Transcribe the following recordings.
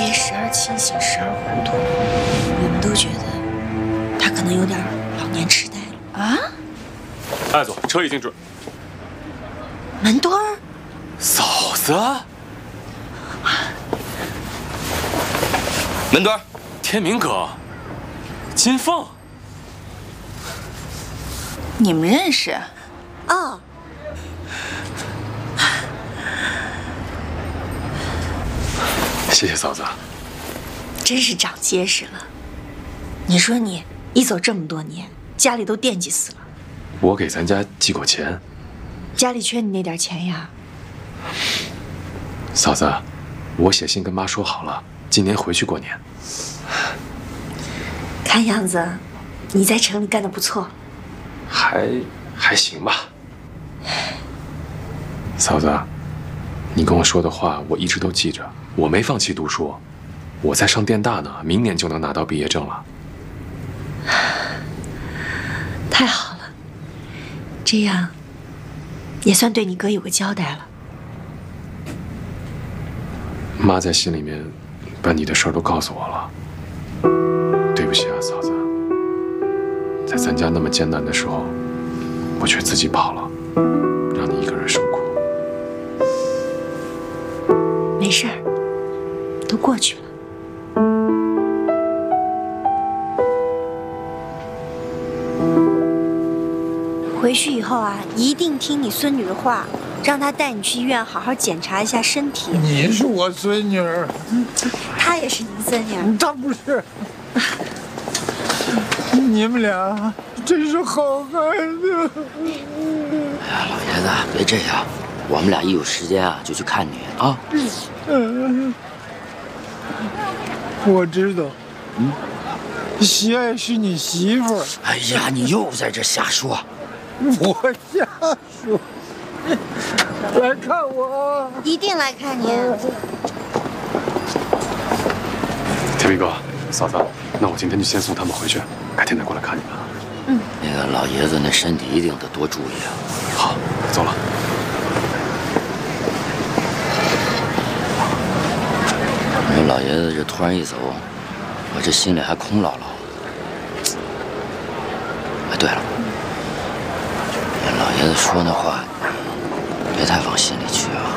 也时而清醒，时而糊涂。我们都觉得他可能有点老年痴呆了啊。 艾总，车已经准。 门墩儿， 嫂子， 门墩儿， 天明哥，金凤， 你们认识？ 哦， 谢谢嫂子。 真是长结实了。你说你一走这么多年，家里都惦记死了。 我给咱家寄过钱。 家里缺你那点钱呀？ 嫂子，我写信跟妈说好了，今年回去过年。 看样子你在城里干得不错。 还行吧。嫂子，你跟我说的话我一直都记着，我没放弃读书，我在上电大呢，明年就能拿到毕业证了。 太好了，这样也算对你哥有个交代了。 妈在心里面把你的事儿都告诉我了，对不起啊，嫂子，在咱家那么艰难的时候，我却自己跑了，让你一个人受苦。 没事儿，都过去了。回去以后啊，一定听你孙女的话，让她带你去医院好好检查一下身体。 你是我孙女儿， 她也是您孙女。 她不是。你们俩真是好孩子。 哎呀，老爷子，别这样，我们俩一有时间啊就去看你啊。 我知道，喜爱是你媳妇儿。 哎呀，你又在这瞎说。 我瞎说，来看我， 一定来看您。 天明哥，嫂子，那我今天就先送他们回去，改天再过来看你们啊。 那个老爷子那身体一定得多注意啊。 好，走了。 你说老爷子这突然一走，我这心里还空落落的。哎，对了。老爷子说那话，别太往心里去啊。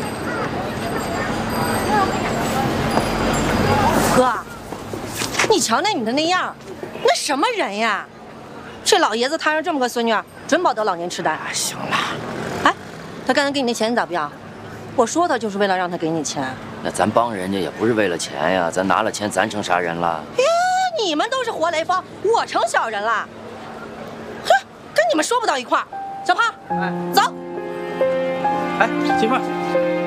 哥，你瞧那女的那样，那什么人呀？这老爷子摊上这么个孙女，准保得老年痴呆。 哎，行了。 哎，他刚才给你那钱你咋不要？我说他就是为了让他给你钱。 那咱帮人家也不是为了钱呀，咱拿了钱，咱成啥人了？ 哎，你们都是活雷锋，我成小人了。哼，跟你们说不到一块儿。小胖，走。 哎，媳妇儿。